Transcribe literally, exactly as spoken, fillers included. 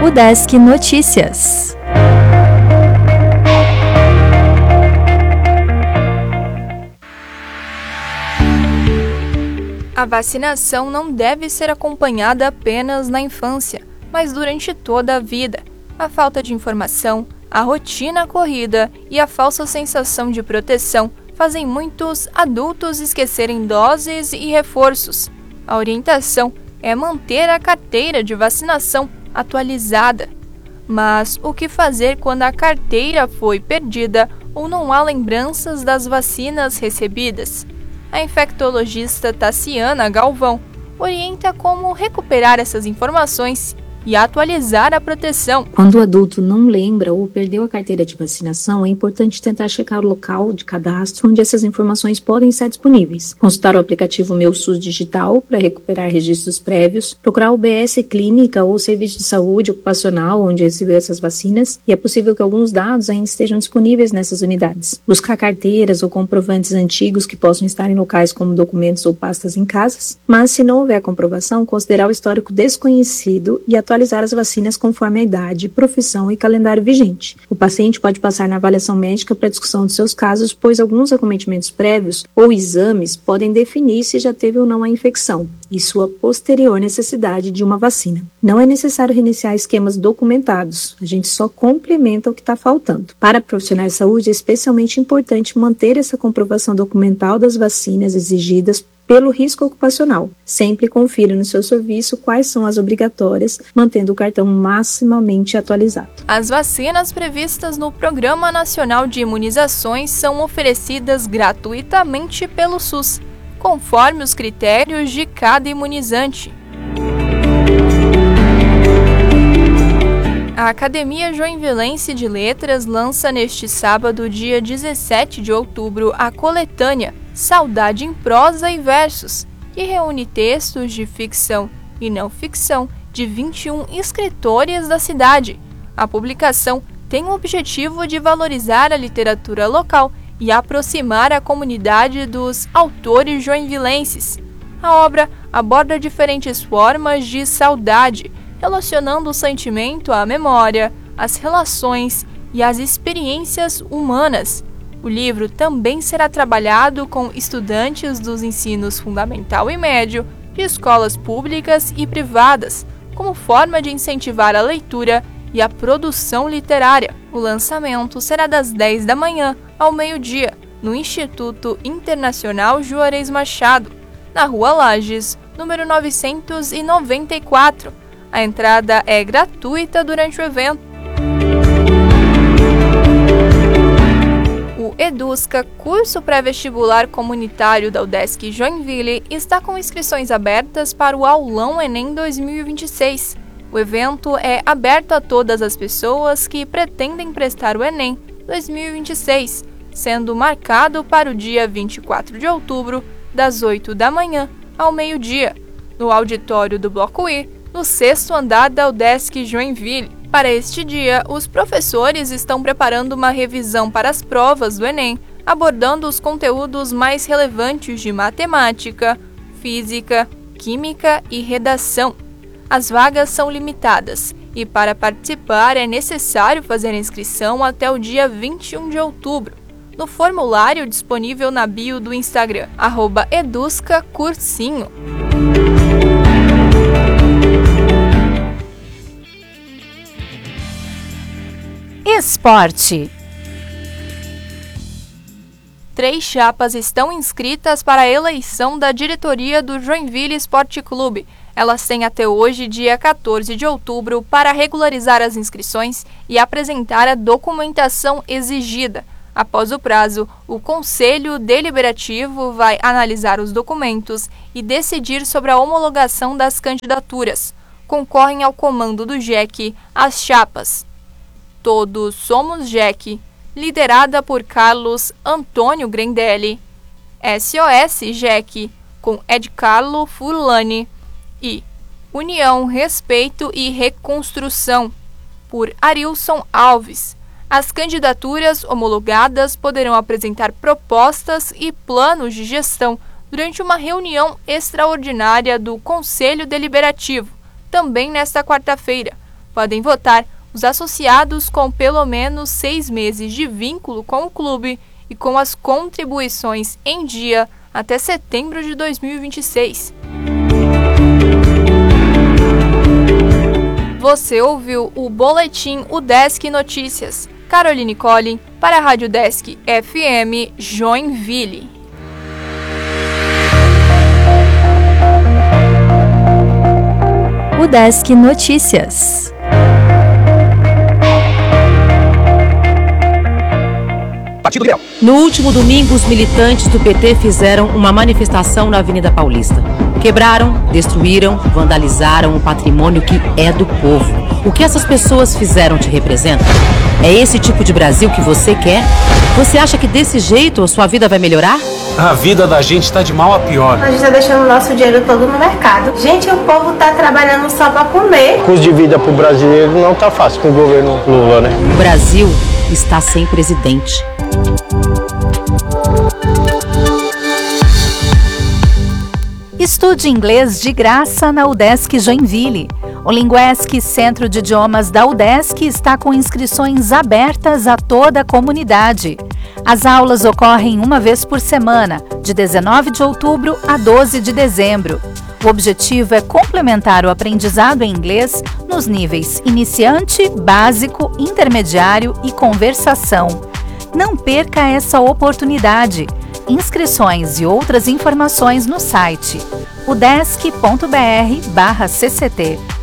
Udesc Notícias. A vacinação não deve ser acompanhada apenas na infância, mas durante toda a vida. A falta de informação, a rotina corrida e a falsa sensação de proteção fazem muitos adultos esquecerem doses e reforços. A orientação é manter a carteira de vacinação atualizada. Mas o que fazer quando a carteira foi perdida ou não há lembranças das vacinas recebidas? A infectologista Tassiana Galvão orienta como recuperar essas informações e atualizar a proteção. Quando o adulto não lembra ou perdeu a carteira de vacinação, é importante tentar checar o local de cadastro onde essas informações podem estar disponíveis. Consultar o aplicativo Meu SUS Digital para recuperar registros prévios, procurar o U B S Clínica ou Serviço de Saúde Ocupacional onde recebeu essas vacinas, e é possível que alguns dados ainda estejam disponíveis nessas unidades. Buscar carteiras ou comprovantes antigos que possam estar em locais como documentos ou pastas em casas, mas se não houver comprovação, considerar o histórico desconhecido e atualizar atualizar as vacinas conforme a idade, profissão e calendário vigente. O paciente pode passar na avaliação médica para discussão de seus casos, pois alguns acometimentos prévios ou exames podem definir se já teve ou não a infecção e sua posterior necessidade de uma vacina. Não é necessário reiniciar esquemas documentados, a gente só complementa o que está faltando. Para profissionais de saúde, é especialmente importante manter essa comprovação documental das vacinas exigidas pelo risco ocupacional. Sempre confira no seu serviço quais são as obrigatórias, mantendo o cartão maximamente atualizado. As vacinas previstas no Programa Nacional de Imunizações são oferecidas gratuitamente pelo SUS, conforme os critérios de cada imunizante. A Academia Joinvilense de Letras lança neste sábado, dia dezessete de outubro, a coletânea Saudade em Prosa e Versos, que reúne textos de ficção e não ficção de vinte e um escritores da cidade. A publicação tem o objetivo de valorizar a literatura local e aproximar a comunidade dos autores joinvilenses. A obra aborda diferentes formas de saudade, relacionando o sentimento à memória, às relações e às experiências humanas. O livro também será trabalhado com estudantes dos ensinos fundamental e médio, de escolas públicas e privadas, como forma de incentivar a leitura e a produção literária. O lançamento será das dez da manhã ao meio-dia, no Instituto Internacional Juarez Machado, na Rua Lages, número novecentos e noventa e quatro. A entrada é gratuita durante o evento. O EDUSCA, curso pré-vestibular comunitário da Udesc Joinville, está com inscrições abertas para o Aulão Enem dois mil e vinte e seis. O evento é aberto a todas as pessoas que pretendem prestar o Enem dois mil e vinte e seis, sendo marcado para o dia vinte e quatro de outubro, das oito da manhã ao meio-dia, no auditório do Bloco I, no sexto andar da Udesc Joinville. Para este dia, os professores estão preparando uma revisão para as provas do Enem, abordando os conteúdos mais relevantes de matemática, física, química e redação. As vagas são limitadas e, para participar, é necessário fazer a inscrição até o dia vinte e um de outubro, no formulário disponível na bio do Instagram, arroba eduscacursinho. Esporte. Três chapas estão inscritas para a eleição da diretoria do Joinville Esporte Clube. Elas têm até hoje, dia quatorze de outubro, para regularizar as inscrições e apresentar a documentação exigida. Após o prazo, o Conselho Deliberativo vai analisar os documentos e decidir sobre a homologação das candidaturas. Concorrem ao comando do J E C as chapas Todos Somos J E C, liderada por Carlos Antônio Grendelli, S O S J E C, com Ed Carlo Furlani, e União, Respeito e Reconstrução, por Arilson Alves. As candidaturas homologadas poderão apresentar propostas e planos de gestão durante uma reunião extraordinária do Conselho Deliberativo, também nesta quarta-feira, Podem votar os associados com pelo menos seis meses de vínculo com o clube e com as contribuições em dia até setembro de dois mil e vinte e seis. Você ouviu o Boletim UDESC Notícias. Caroline Collin para a Rádio Desk F M Joinville. UDESC Notícias. Partido Liberal. No último domingo, os militantes do P T fizeram uma manifestação na Avenida Paulista. Quebraram, destruíram, vandalizaram o patrimônio que é do povo. O que essas pessoas fizeram te representa? É esse tipo de Brasil que você quer? Você acha que desse jeito a sua vida vai melhorar? A vida da gente está de mal a pior. A gente está deixando o nosso dinheiro todo no mercado. Gente, o povo está trabalhando só para comer. O custo de vida para o brasileiro não está fácil com o governo Lula, né? O Brasil está sem presidente. Estude inglês de graça na UDESC Joinville. O Linguesc, Centro de Idiomas da UDESC, está com inscrições abertas a toda a comunidade. As aulas ocorrem uma vez por semana, de dezenove de outubro a doze de dezembro. O objetivo é complementar o aprendizado em inglês nos níveis iniciante, básico, intermediário e conversação. Não perca essa oportunidade. Inscrições e outras informações no site udesc ponto br barra cct.